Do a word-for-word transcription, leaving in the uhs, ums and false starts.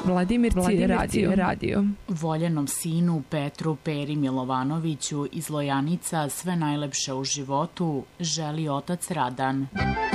Vladimirci, Vladimirci radio. radio. Voljenom sinu Petru Peri Milovanoviću iz Lojanica sve najlepše u životu želi otac Radan.